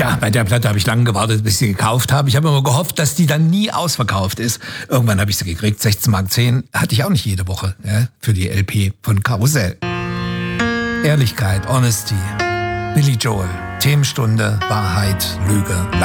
Tja, bei der Platte habe ich lange gewartet, bis ich sie gekauft habe. Ich habe immer gehofft, dass die dann nie ausverkauft ist. Irgendwann habe ich sie gekriegt, 16,10 Mark. Hatte ich auch nicht jede Woche, ja, für die LP von Karussell. Ehrlichkeit, Honesty, Billy Joel, Themenstunde, Wahrheit, Lüge.